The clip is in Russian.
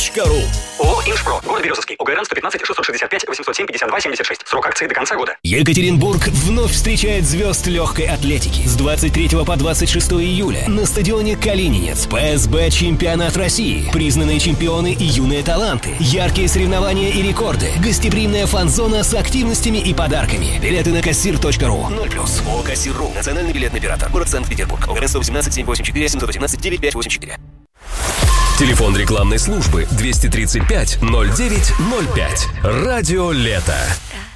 Кассир.ру. ООО «Инжпро». Город Березовский. ОГРН 115-665-807-52-76. Срок акции до конца года. Екатеринбург вновь встречает звезд легкой атлетики. С 23 по 26 июля на стадионе Калининец. ПСБ «Чемпионат России». Признанные чемпионы и юные таланты. Яркие соревнования и рекорды. Гостеприимная фан-зона с активностями и подарками. Билеты на Кассир.ру. 0+. ООО «Кассир.ру». Национальный билетный оператор. Город Санкт-Петербург. ОГРН 118-784-718-9584. Телефон рекламной службы 235 09 05. Радио «Лето».